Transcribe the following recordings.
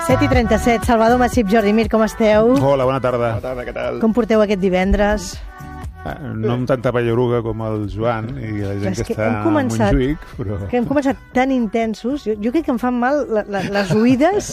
7:37, Salvador Massip, Jordi Mir, com esteu? Hola, bona tarda. Bona tarda, què tal? Com porteu aquest divendres? No amb tanta palleruga com el Joan i la gent que està a Montjuïc, però... Que hem començat tan intensos, jo crec que em fan mal les oïdes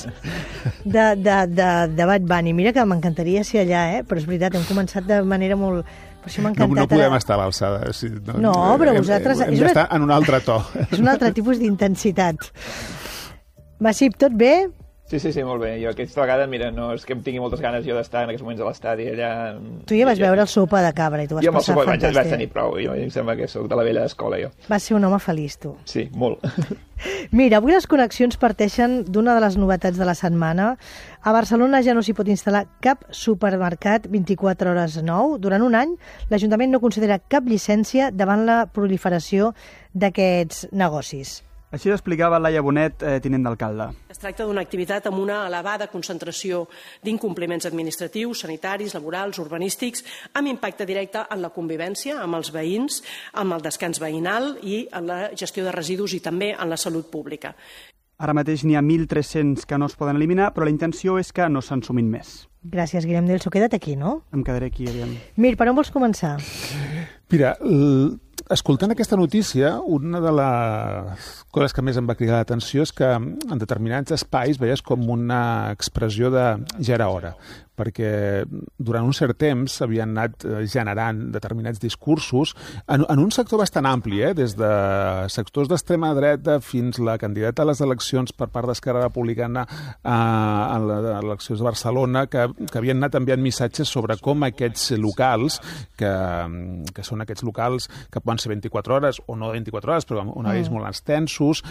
de Bad Bunny. Mira que m'encantaria ser allà, però és veritat, hem començat de manera molt... Per això m'ha encantat... No podem estar a l'alçada. No, però vosaltres... Hem d'estar en un altre to. És un altre tipus d'intensitat. Massip, tot bé? Sí, molt bé. Jo aquesta vegada, mira, no és que em tingui moltes ganes jo d'estar en aquests moments a l'estadi allà... Tu ja vas veure el Sopa de Cabra i tu vas passar fantàstic. Jo vaig tenir prou, jo em sembla que sóc de la vella escola, jo. Vas ser un home feliç, tu. Sí, molt. Mira, avui les connexions parteixen d'una de les novetats de la setmana. A Barcelona ja no s'hi pot instal·lar cap supermercat 24 hores 9. Durant un any, l'Ajuntament no considera cap llicència davant la proliferació d'aquests negocis. Així ho explicava Laia Bonet, tinent d'alcalde. Es tracta d'una activitat amb una elevada concentració d'incompliments administratius, sanitaris, laborals, urbanístics, amb impacte directe en la convivència amb els veïns, amb el descans veïnal i en la gestió de residus i també en la salut pública. Ara mateix n'hi ha 1.300 que no es poden eliminar, però la intenció és que no se'n sumin més. Gràcies, Guillem Delso. Queda't aquí, no? Em quedaré aquí, aviam. Mir, per on vols començar? Mira, escoltant aquesta notícia, una de les coses que més em va cridar l'atenció és que en determinats espais veies com una expressió de ja era hora, perquè durant un cert temps s'havien anat generant determinats discursos en un sector bastant ampli, des de sectors d'extrema dreta fins la candidata a les eleccions per part d'Esquerra Republicana a les eleccions de Barcelona, que havien anat enviant missatges sobre com aquests locals, que són aquests locals que poden ser 24 hores o no 24 hores, però amb horaris molt extensos,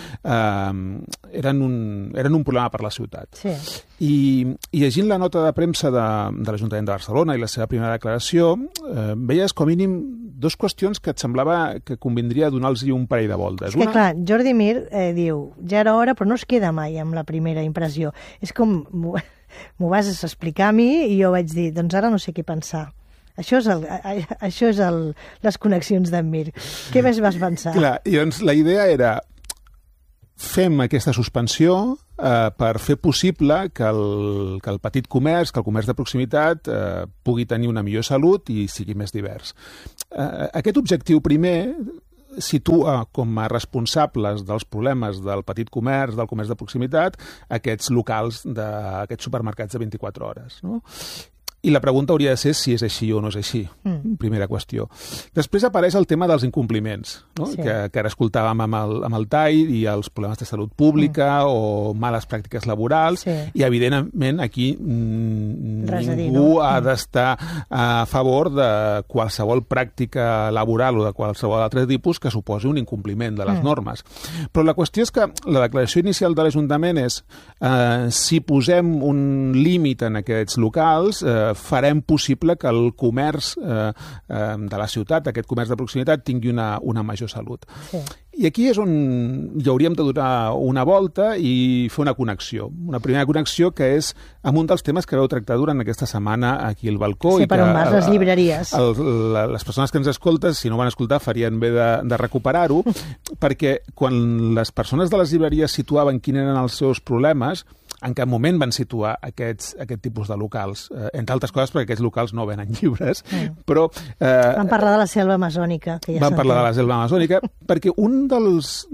eren un problema per la ciutat. Sí. I llegint la nota de premsa de l'Ajuntament de Barcelona i la seva primera declaració, veies com a mínim dues qüestions que et semblava que convindria donar-los un parell de voltes. És que, clar, Jordi Mir diu, ja era hora, però no es queda mai amb la primera impressió. És com, m'ho vas explicar a mi i jo vaig dir, doncs ara no sé què pensar. Això és les connexions d'en Mir. Què més vas pensar? Clar, i doncs la idea era fem aquesta suspensió per fer possible que el petit comerç, que el comerç de proximitat pugui tenir una millor salut i sigui més divers. Aquest objectiu primer situa com a responsables dels problemes del petit comerç, del comerç de proximitat, aquests locals, aquests supermercats de 24 hores, no? I la pregunta hauria de ser si és així o no és així, primera qüestió. Després apareix el tema dels incompliments, no? Sí. Que ara escoltàvem amb el TAI i els problemes de salut pública o males pràctiques laborals, i evidentment aquí ningú ha d'estar a favor de qualsevol pràctica laboral o de qualsevol altre tipus que suposi un incompliment de les normes. Però la qüestió és que la declaració inicial de l'Ajuntament és si posem un límit en aquests locals, farem possible que el comerç de la ciutat, aquest comerç de proximitat, tingui una major salut. Sí. I aquí és on hi hauríem de donar una volta i fer una connexió. Una primera connexió que és amb un dels temes que vau tractar durant aquesta setmana aquí al balcó. Sí, per on vas, les llibreries. Les persones que ens escolten, si no van escoltar, farien bé de recuperar-ho, perquè quan les persones de les llibreries situaven quins eren els seus problemes, en cap moment van situar aquest tipus de locals, entre altres coses perquè aquests locals no venen llibres, però... Van parlar de la selva amazònica. Van parlar de la selva amazònica, perquè un dels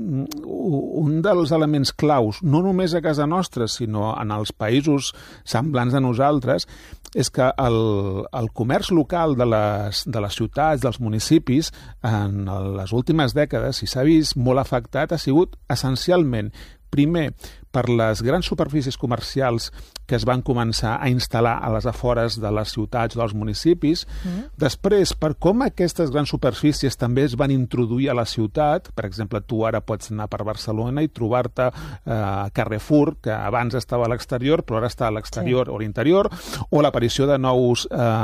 elements claus, no només a casa nostra, sinó en els països semblants a nosaltres, és que el comerç local de les ciutats, dels municipis, en les últimes dècades, si s'ha vist molt afectat, ha sigut essencialment, primer, per les grans superfícies comercials que es van començar a instal·lar a les afores de les ciutats o dels municipis, després per com aquestes grans superfícies també es van introduir a la ciutat. Per exemple, tu ara pots anar per Barcelona i trobar-te a Carrefour, que abans estava a l'exterior, però ara està a l'exterior o a l'interior, o l'aparició de nous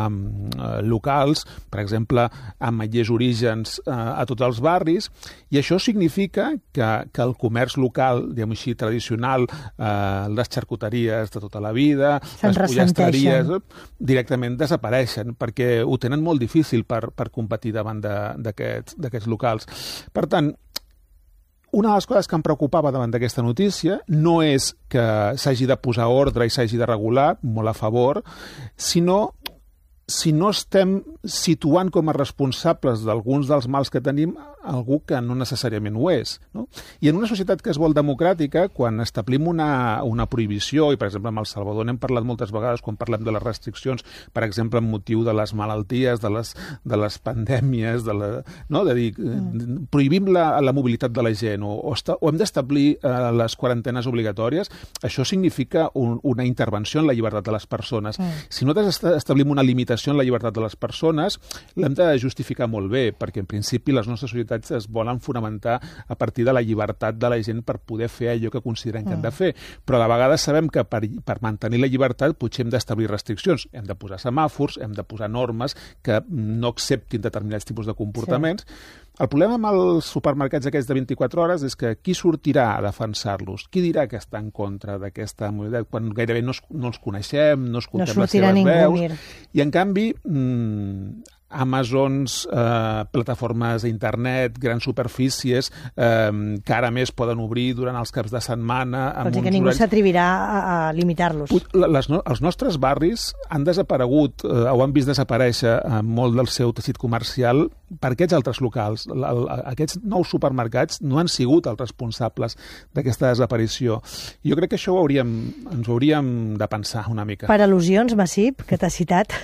locals, per exemple, amb Ametllers Orígens a tots els barris, i això significa que el comerç local, diguem així, tradicional, les xarcuteries de tota la vida, les pollastres directament desapareixen perquè ho tenen molt difícil per competir davant d'aquests locals. Per tant, una de les coses que em preocupava davant d'aquesta notícia no és que s'hagi de posar ordre i s'hagi de regular, molt a favor, sinó si no estem situant com a responsables d'alguns dels mals que tenim algú que no necessàriament ho és. No? I en una societat que es vol democràtica, quan establim una prohibició, i per exemple amb El Salvador n'hem parlat moltes vegades quan parlem de les restriccions, per exemple amb motiu de les malalties, de les pandèmies, de dir, prohibim la mobilitat de la gent o hem d'establir les quarantenes obligatòries, això significa una intervenció en la llibertat de les persones. Si nosaltres establim una limitació en la llibertat de les persones, l'hem de justificar molt bé, perquè en principi les nostres societats es volen fonamentar a partir de la llibertat de la gent per poder fer allò que consideren que han de fer. Però a vegades sabem que per mantenir la llibertat potser hem d'establir restriccions. Hem de posar semàfors, hem de posar normes que no acceptin determinats tipus de comportaments. Sí. El problema amb els supermercats aquests de 24 hores és que qui sortirà a defensar-los? Qui dirà que està en contra d'aquesta mobilitat? Quan gairebé no els coneixem, no escoltem les seves veus. I en canvi, Amazons, plataformes d'internet, grans superfícies, que ara més poden obrir durant els caps de setmana. Pot dir que ningú s'atrevirà a limitar-los. Els nostres barris han desaparegut o han vist desaparèixer molt del seu teixit comercial per aquests altres locals. Aquests nous supermercats no han sigut els responsables d'aquesta desaparició. Jo crec que això ens ho hauríem de pensar una mica. Per al·lusions, Massip, que t'ha citat.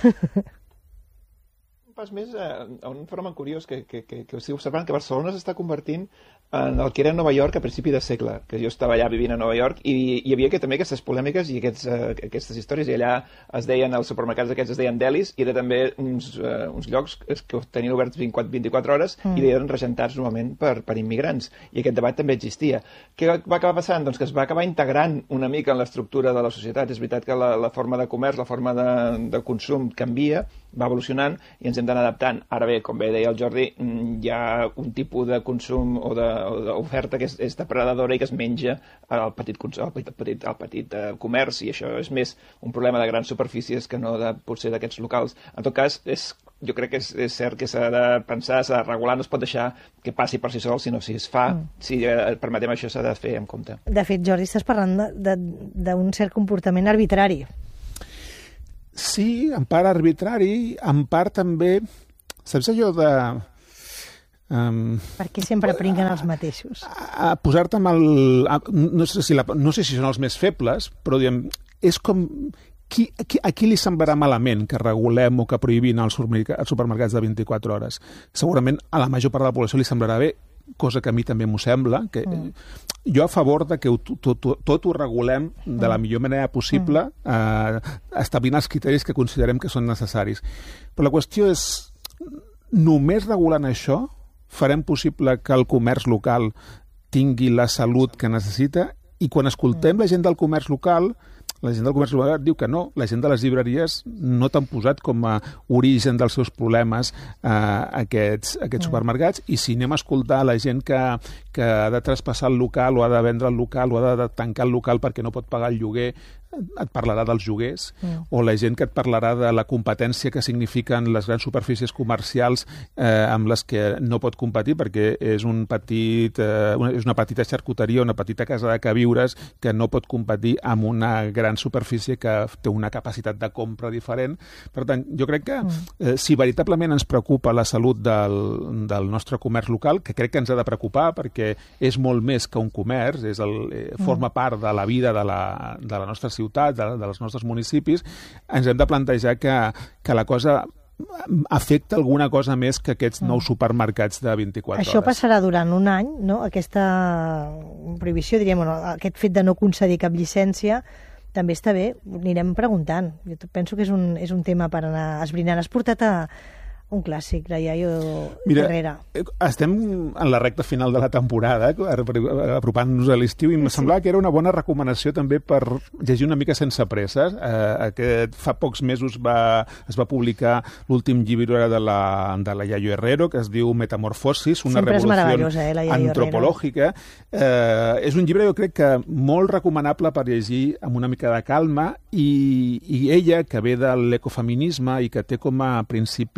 Pas més un fenomen curiós que estic observant, que Barcelona s'està convertint en el que era Nova York a principi de segle, que jo estava allà vivint a Nova York i hi havia també aquestes polèmiques i aquestes històries, i allà es deien, els supermercats aquests es deien delis, i era també uns llocs que tenien oberts 24 hores i eren regentats normalment per immigrants, i aquest debat també existia. Què va acabar passant? Doncs que es va acabar integrant una mica en l'estructura de la societat. És veritat que la forma de comerç, la forma de consum canvia, va evolucionant i ens hem d'anar adaptant. Ara bé, com bé deia el Jordi, hi ha un tipus de consum o d'oferta que és depredadora i que es menja al petit comerç, i això és més un problema de grans superfícies que no potser d'aquests locals. En tot cas, jo crec que és cert que s'ha de pensar, s'ha de regular, no es pot deixar que passi per si sol, sinó si es fa, si permetem això, s'ha de fer amb compte. De fet, Jordi, estàs parlant d'un cert comportament arbitrari. Sí, en part arbitrari, en part també... Saps allò de... Per què sempre pringuen els mateixos? A posar-te amb el... No sé si són els més febles, però diguem, és com... A qui li semblarà malament que regulem o que prohibim els supermercats de 24 hores? Segurament a la major part de la població li semblarà bé, cosa que a mi també m'ho sembla, que jo a favor de que tot ho regulem de la millor manera possible, establint els criteris que considerem que són necessaris. Però la qüestió és, només regulant això farem possible que el comerç local tingui la salut que necessita, i quan escoltem la gent del comerç local, la gent del comerç local diu que no, la gent de les llibreries no t'han posat com a origen dels seus problemes aquests supermercats, i si anem a escoltar la gent que ha de traspassar el local o ha de vendre el local o ha de tancar el local perquè no pot pagar el lloguer, et parlarà dels lloguers, o la gent que et parlarà de la competència que signifiquen les grans superfícies comercials amb les que no pot competir perquè és una petita xarcuteria, una petita casa de queviures que no pot competir amb una gran superfície que té una capacitat de compra diferent. Per tant, jo crec que si veritablement ens preocupa la salut del nostre comerç local, que crec que ens ha de preocupar perquè és molt més que un comerç, forma part de la vida de la nostra ciutat, dels nostres municipis, ens hem de plantejar que la cosa afecta alguna cosa més que aquests nous supermercats de 24 hores. Això passarà durant un any, no? Aquesta prohibició, diríem, aquest fet de no concedir cap llicència, també està bé, anirem preguntant. Jo penso que és un tema per anar esbrinant. Has portat un clàssic, la Iaio Herrera. Estem en la recta final de la temporada, apropant-nos a l'estiu, i em semblava que era una bona recomanació també per llegir una mica sense presses. Fa pocs mesos es va publicar l'últim llibre de la Iaio Herrera, que es diu Metamorfosis, una revolució antropològica. És un llibre, jo crec que molt recomanable per llegir amb una mica de calma, i ella, que ve de l'ecofeminisme i que té com a principi bàsic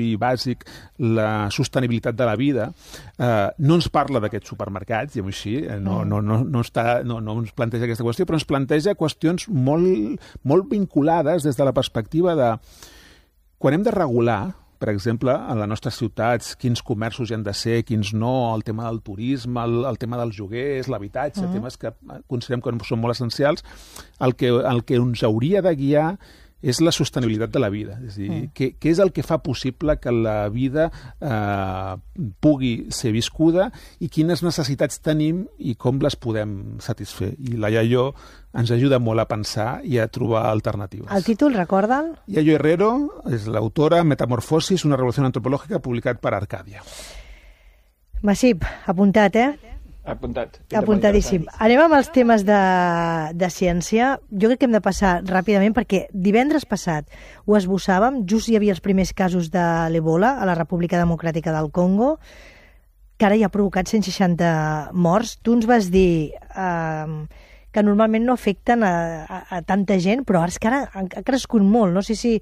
bàsic la sostenibilitat de la vida, no ens parla d'aquests supermercats, diguem-ho així, no ens planteja aquesta qüestió, però ens planteja qüestions molt vinculades des de la perspectiva de quan hem de regular, per exemple, en les nostres ciutats, quins comerços hi han de ser, quins no, el tema del turisme, el tema dels lloguers, l'habitatge, temes que considerem que són molt essencials, el que ens hauria de guiar és la sostenibilitat de la vida. És a dir, què és el que fa possible que la vida pugui ser viscuda i quines necessitats tenim i com les podem satisfer. I la Yayo ens ajuda molt a pensar i a trobar alternatives. El títol, recorda'l? Yayo Herrero és l'autora, Metamorfosis, una revolució antropològica, publicat per Arcàdia. Massip, apuntat, Apuntat. Apuntadíssim. Anem amb els temes de ciència. Jo crec que hem de passar ràpidament perquè divendres passat ho esbossàvem, just hi havia els primers casos de l'Ebola a la República Democràtica del Congo, que ara ja ha provocat 160 morts. Tu ens vas dir que normalment no afecten a tanta gent, però ara és que ara ha crescut molt. No sé si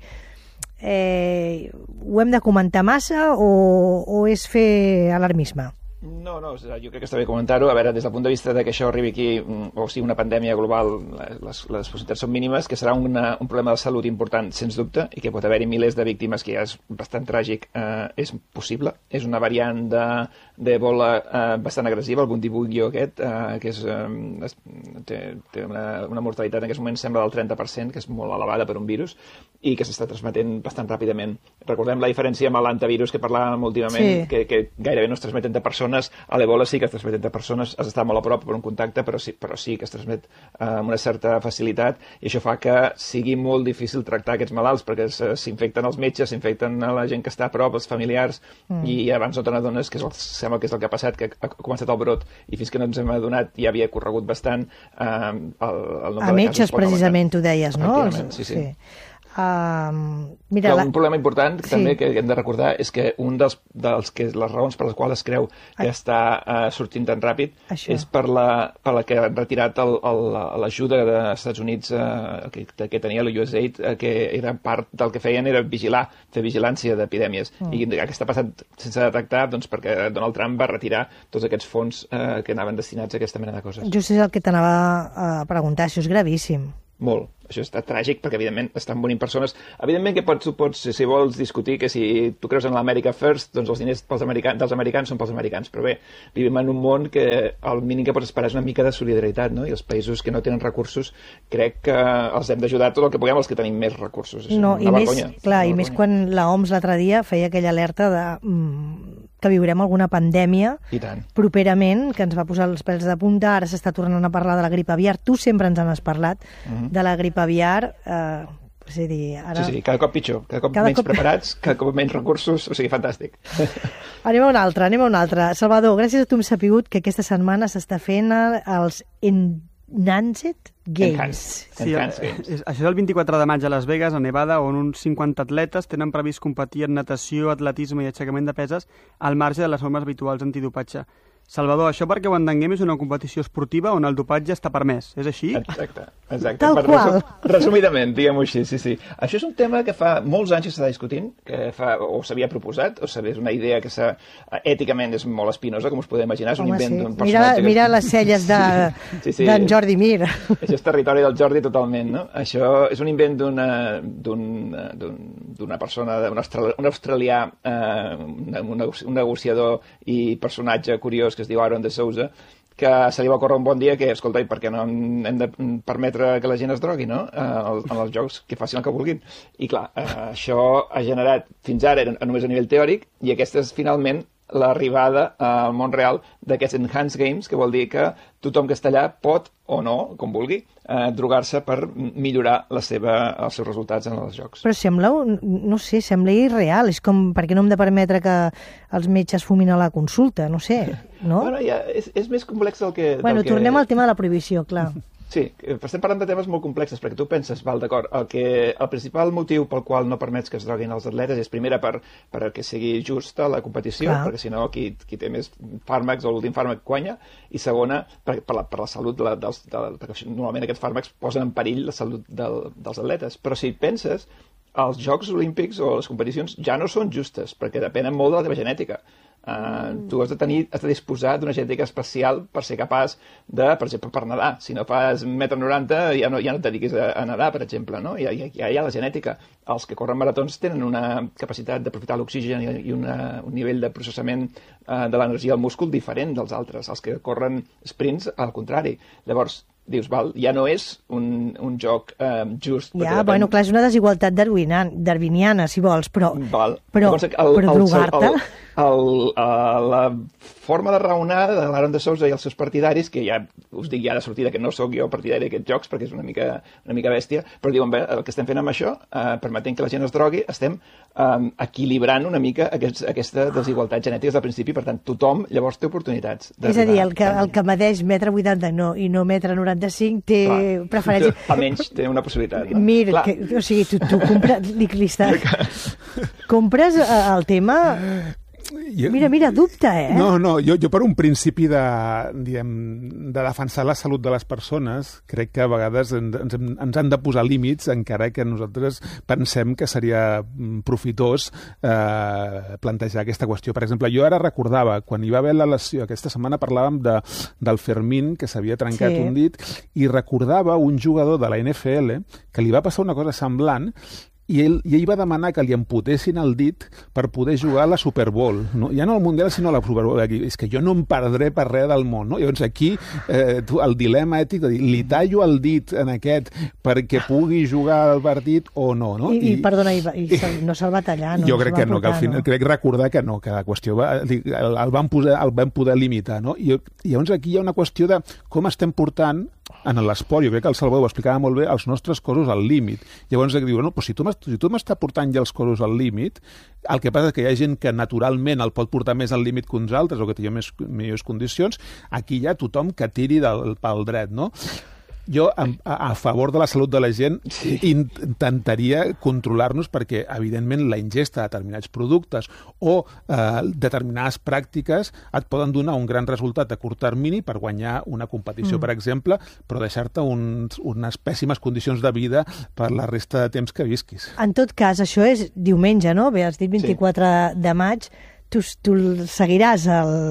ho hem de comentar massa o és fer alarmisme. No, jo crec que està bé comentar-ho. A veure, des del punt de vista de que això arribi aquí, o sigui, una pandèmia global, les possibilitats són mínimes, que serà un problema de salut important, sens dubte, i que pot haver-hi milers de víctimes, que ja és bastant tràgic, és possible. És una variant d'Ebola bastant agressiva, el Bundibugyo aquest, que té una mortalitat en aquest moment sembla del 30%, que és molt elevada per un virus, i que s'està transmetent bastant ràpidament. Recordem la diferència amb l'antivirus que parlàvem últimament, que gairebé no es transmeten de persones. A l'Ebola sí que es transmeten de persones, has d'estar molt a prop per un contacte, però sí que es transmet amb una certa facilitat, i això fa que sigui molt difícil tractar aquests malalts, perquè s'infecten els metges, s'infecten la gent que està a prop, els familiars, i abans no te n'adones, que sembla que és el que ha passat, que ha començat el brot, i fins que no ens hem adonat ja havia corregut bastant el nombre a metges, precisament, tu deies, no? Sí. Mira, un problema important també que hem de recordar és que les raons per les quals es creu que està sortint tan ràpid és per la que han retirat l'ajuda dels Estats Units que tenia la USAID, que era part del que feien era fer vigilància d'epidèmies, i que està passant sense detectar perquè Donald Trump va retirar tots aquests fons que anaven destinats a aquesta mena de coses. Just és el que t'anava a preguntar, això és gravíssim. Molt. Això està tràgic perquè, evidentment, estan morint persones. Evidentment que tu pots, si vols discutir que si tu creus en l'America First, doncs els diners dels americans són pels americans. Però bé, vivim en un món que el mínim que pots esperar és una mica de solidaritat, no? I els països que no tenen recursos crec que els hem d'ajudar tot el que puguem els que tenim més recursos. És una vergonya. I més quan l'OMS l'altre dia feia aquella alerta de que viurem alguna pandèmia properament, que ens va posar els pèls de punta. Ara s'està tornant a parlar de la grip aviar. Tu sempre ens n'has parlat de la grip aviar. És a dir, ara... Sí, cada cop pitjor. Cada cop menys preparats, cada cop menys recursos. O sigui, fantàstic. Anem a un altre. Salvador, gràcies a tu hem sapigut que aquesta setmana s'està fent els Enhanced Games. Sí, això és el 24 de maig a Las Vegas, a Nevada, on uns 50 atletes tenen previst competir en natació, atletisme i aixecament de peses al marge de les normes habituals antidopatge. Salvador, això perquè ho entenguem és una competició esportiva on el dopatge està permès, és així? Exacte. Tal qual. Resumidament, diguem-ho així, sí. Això és un tema que fa molts anys que s'està discutint, o s'havia proposat, és una idea que èticament és molt espinosa, com us podeu imaginar, és un invent d'un personatge... Mira les celles d'en Jordi Mir. Això és territori del Jordi totalment, no? Això és un invent d'una persona, un australià, un negociador i personatge curiós que es diu Aaron de Souza, que se li va córrer un bon dia que, escolta, per què no hem de permetre que la gent es drogui, no?, en els jocs, que facin el que vulguin. I clar, això ha generat, fins ara només a nivell teòric, i aquesta és finalment l'arribada al món real d'aquests Enhanced Games, que vol dir que tothom que està allà pot, o no, com vulgui, drogar-se per millorar els seus resultats en els jocs. Però sembla irreal. És com, per què no hem de permetre que els metges fumin a la consulta? No sé, no? Bueno, ja, és més complex del que... Tornem al tema de la prohibició, clar. Sí, estem parlant de temes molt complexes, perquè tu penses, d'acord, el principal motiu pel qual no permets que es droguin els atletes és, primera, perquè sigui justa la competició, perquè si no qui té més fàrmacs o l'últim fàrmac guanya, i segona, per la salut, perquè normalment aquests fàrmacs posen en perill la salut dels atletes. Però si penses, els Jocs Olímpics o les competicions ja no són justes, perquè depenen molt de la teva genètica. Tu has de disposar d'una genètica especial per ser capaç de, per exemple, per nedar. Si no fas 1,90 m, ja no et dediquis a nedar, per exemple, no? Ja hi ha la genètica. Els que corren maratons tenen una capacitat d'aprofitar l'oxigen i un nivell de processament de l'energia al múscul diferent dels altres. Els que corren sprints, al contrari. Llavors, dius, ja no és un joc just. Ja, bueno, clar, és una desigualtat darwiniana, si vols, però drogar-te... La forma de raonar de l'Aaron de Sousa i els seus partidaris, que ja us dic ja de sortida que no sóc jo partidari d'aquests jocs perquè és una mica bèstia, però diuen, bé, el que estem fent amb això, permetent que la gent es drogui, estem equilibrant una mica aquesta desigualtat genètica des del principi, per tant, tothom llavors té oportunitats. És a dir, el que medeix 1,80 m i no 1,95 m té preferència... Almenys té una possibilitat. No? Mira, o sigui, tu compres el tema... Mira, dubta, eh? No, jo per un principi de defensar la salut de les persones, crec que a vegades ens han de posar límits, encara que nosaltres pensem que seria profitós plantejar aquesta qüestió. Per exemple, jo ara recordava, quan hi va haver la lesió, aquesta setmana parlàvem del Fermín, que s'havia trencat un dit, i recordava un jugador de la NFL que li va passar una cosa semblant, i ell va demanar que li amputessin el dit per poder jugar a la Super Bowl. No? Ja no al Mundial, sinó a la Super Bowl. És que jo no em perdré per res del món. No? Llavors aquí el dilema ètic de dir, li tallo el dit en aquest perquè pugui jugar al partit o no. No? Perdona, no se'l va tallar. Jo crec que no, que al final crec recordar que no, que la qüestió el van poder limitar. No? I llavors aquí hi ha una qüestió de com estem portant en l'esport, jo crec que el Salvador ho explicava molt bé, els nostres cossos al límit. Llavors diu, no, però si tu m'estàs portant ja els cossos al límit, el que passa és que hi ha gent que naturalment el pot portar més al límit que uns altres o que té millors condicions, aquí hi ha tothom que tiri pel dret, no? Jo, a favor de la salut de la gent, intentaria controlar-nos perquè, evidentment, la ingesta de determinats productes o determinades pràctiques et poden donar un gran resultat a curt termini per guanyar una competició, per exemple, però deixar-te unes pèssimes condicions de vida per la resta de temps que visquis. En tot cas, això és diumenge, no? Bé, has dit 24 de maig. Tu el seguiràs?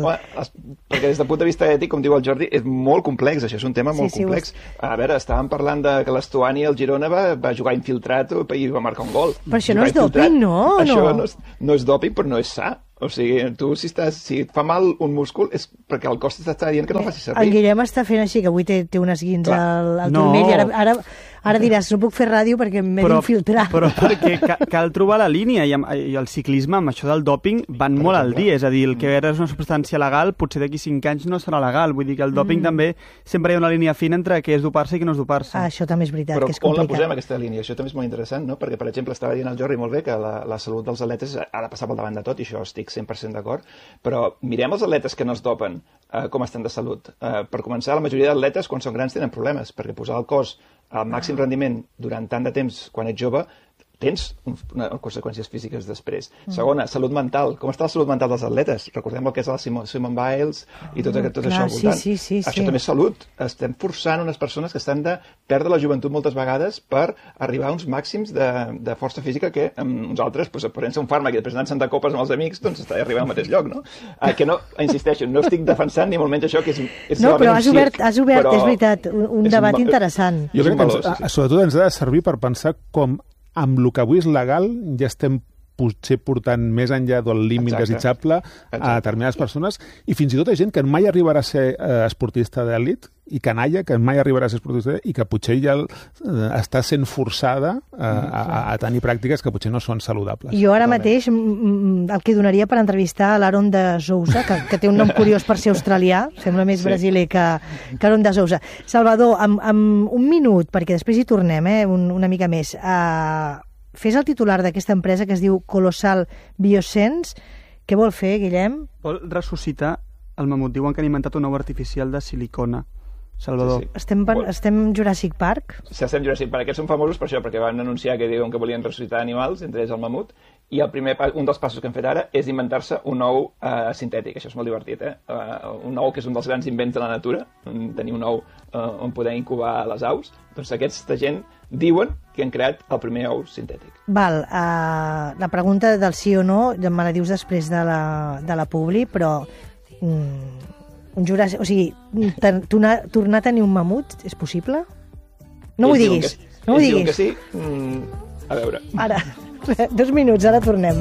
Perquè des del punt de vista ètic, com diu el Jordi, és molt complex, això és un tema molt complex. A veure, estàvem parlant de que l'Estuani, el Girona, va jugar infiltrat i va marcar un gol. Però això no és dòping, no? Això no és dòping, però no és sa. O sigui, tu si et fa mal un múscul és perquè el cos t'està dient que no el facis servir. El Guillem està fent així, que avui té unes guins al turmell, i ara diràs, no puc fer ràdio perquè m'he d'infiltrar. Però perquè cal trobar la línia, i el ciclisme amb això del dòping van molt al dia, és a dir, el que ara és una substància legal, potser d'aquí 5 anys no serà legal, vull dir que el dòping també sempre hi ha una línia fina entre què és dopar-se i què no és dopar-se. Això també és veritat, que és complicat. Però on la posem, aquesta línia? Això també és molt interessant, no? Perquè, per exemple, estava dient el Jordi molt bé que la salut dels atletes ha de passar pel davant de tot, i això estic 100% d'acord, però mirem els atletes que no es dopen, com estan de salut. Per començar, la majoria d'atletes, quan són grans, tenen problemes, perquè posar el cos al màxim rendiment durant tant de temps quan ets jove, tens conseqüències físiques després. Segona, salut mental. Com està la salut mental dels atletes? Recordem el que és la Simone Biles i tot això al voltant. Sí. Això també és salut. Estem forçant unes persones que estan de perdre la joventut moltes vegades per arribar a uns màxims de força física que uns altres, prenent-se un fàrmac i després anant-se'n de copes amb els amics, doncs està arribant al mateix lloc, no? Que no, insisteixo, no estic defensant ni molt menys això, que és no, però has obert, és veritat, un debat interessant. Jo crec que sobretot ens ha de servir per pensar com amb el que avui és legal ja estem potser portant més enllà del límit desitjable a determinades persones, i fins i tot hi ha gent que mai arribarà a ser esportista d'elit i canalla, que mai arribarà a ser esportista d'elit i que potser ja està sent forçada a tenir pràctiques que potser no són saludables. Jo ara mateix el que donaria per entrevistar l'Aaron de Sousa, que té un nom curiós per ser australià, sembla més brasiler que Aaron de Sousa. Salvador, amb un minut, perquè després hi tornem, una mica més, fes el titular d'aquesta empresa que es diu Colossal Biosense. Què vol fer, Guillem? Vol ressuscitar el mamut. Diuen que han inventat un ou artificial de silicona. Salvador. Sí. Estem Jurassic Park? Sí, estem Jurassic Park. Aquests són famosos per això, perquè van anunciar que diuen que volien ressuscitar animals, entre ells el mamut, i un dels passos que han fet ara és inventar-se un ou sintètic. Això és molt divertit, un ou que és un dels grans invents de la natura, tenir un ou on poder incubar les aus. Doncs aquesta gent diuen que han creat el primer ou sintètic. Val, la pregunta del sí o no me la dius després de la publi, però un Jurassic, o sigui, tornar a tenir un mamut és possible? No m'ho diguis. No m'ho diguis. Que sí. A veure. Ara, 2 minuts, ara tornem.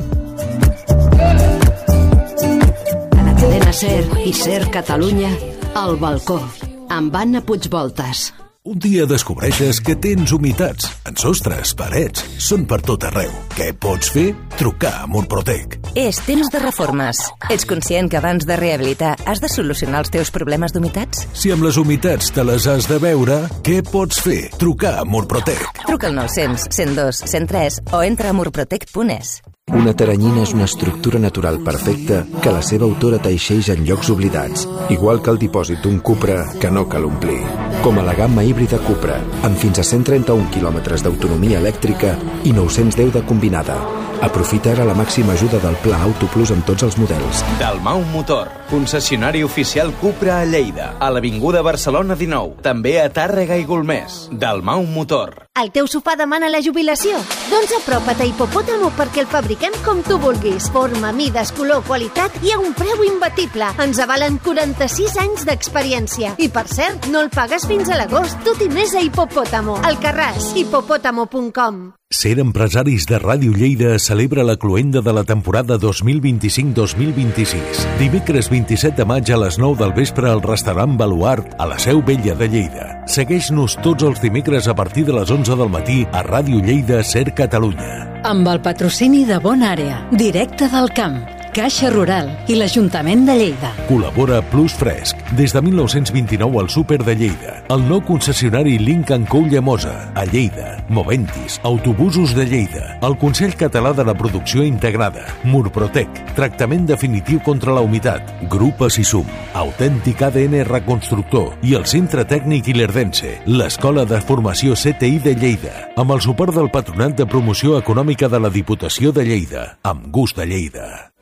A la cadena SER i SER Catalunya, El Balcó, amb Anna Puigvoltas. Un dia descobreixes que tens humitats en sostres, parets, són per tot arreu. Què pots fer? Trucar a Murprotec. És temps de reformes. Ets conscient que abans de rehabilitar has de solucionar els teus problemes d'humitats? Si amb les humitats te les has de veure, què pots fer? Trucar a Murprotec. Truca al 900 102 103 o entra a murprotec.es. Una teranyina és una estructura natural perfecta que la seva autora teixeix en llocs oblidats, igual que el dipòsit d'un Cupra que no cal omplir. Com a la gamma híbrida Cupra, amb fins a 131 quilòmetres d'autonomia elèctrica i 910 de combinada. Aprofita ara la màxima ajuda del Pla Auto Plus amb tots els models. Dalmau Motor, concessionari oficial Cupra a Lleida, a l'Avinguda Barcelona 19, també a Tàrrega i Golmés. Dalmau Motor. El teu sofà demana la jubilació? Doncs apropa't a Hipopòtamo perquè el fabriquem com tu vulguis. Forma, mides, color, qualitat i a un preu imbatible. Ens avalen 46 anys d'experiència. I per cert, no el pagues fins a l'agost. Tot i més a Hipopòtamo. Alcarràs, hipopòtamo.com. SER Empresaris de Ràdio Lleida celebra la cloenda de la temporada 2025-2026. Dimecres 27 de maig a les 9 del vespre al restaurant Baluart a la Seu Vella de Lleida. Segueix-nos tots els dimecres a partir de les 11 del matí a Ràdio Lleida SER Catalunya. Amb el patrocini de Bona Àrea, Directe del Camp, Caixa Rural i l'Ajuntament de Lleida. Col·labora Plus Fresc, des de 1929 al Súper de Lleida. El nou concessionari Lincoln Co. Llamosa, a Lleida. Moventis, Autobusos de Lleida. El Consell Català de la Producció Integrada. Murprotec, tractament definitiu contra la humitat. Grup Assisum, autèntic ADN reconstructor. I el Centre Tècnic Ilerdense, l'Escola de Formació CTI de Lleida. Amb el suport del Patronat de Promoció Econòmica de la Diputació de Lleida. Amb gust a Lleida.